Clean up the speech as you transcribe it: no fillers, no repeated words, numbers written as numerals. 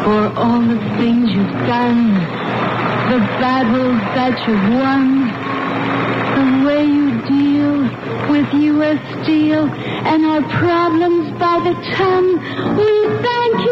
for all the things you've done, the battles that you've won, the way you deal with U.S. Steel and our problems by the ton. We thank